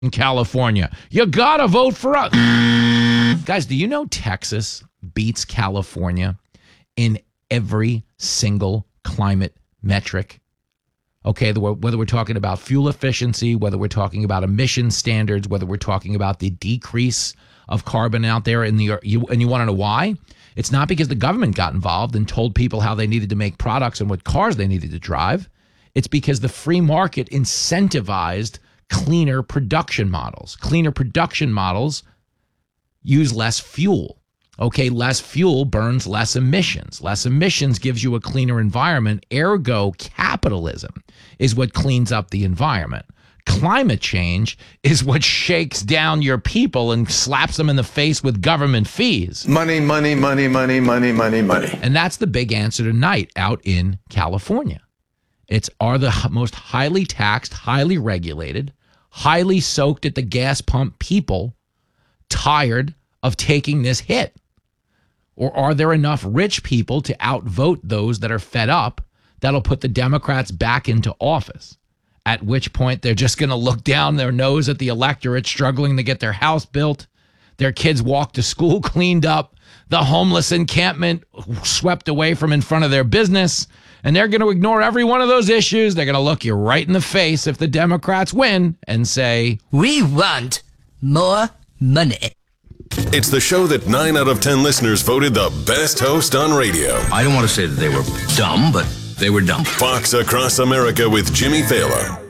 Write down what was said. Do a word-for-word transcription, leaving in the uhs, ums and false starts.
in California. You gotta vote for us. Guys, do you know Texas beats California in every single climate metric? Okay, the, whether we're talking about fuel efficiency, whether we're talking about emission standards, whether we're talking about the decrease of carbon out there in the you, and you want to know why? It's not because the government got involved and told people how they needed to make products and what cars they needed to drive. It's because the free market incentivized cleaner production models. Cleaner production models use less fuel. Okay, less fuel burns less emissions. Less emissions gives you a cleaner environment. Ergo, capitalism is what cleans up the environment. Climate change is what shakes down your people and slaps them in the face with government fees. Money, money, money, money, money, money, money. And that's the big answer tonight out in California. It's are the most highly taxed, highly regulated, highly soaked at the gas pump people tired of taking this hit? Or are there enough rich people to outvote those that are fed up that'll put the Democrats back into office? At which point they're just going to look down their nose at the electorate struggling to get their house built, their kids walk to school cleaned up, the homeless encampment swept away from in front of their business, and they're going to ignore every one of those issues. They're going to look you right in the face if the Democrats win and say, "We want more money." It's the show that nine out of ten listeners voted the best host on radio. I don't want to say that they were dumb, but they were dumb. Fox Across America with Jimmy Failla.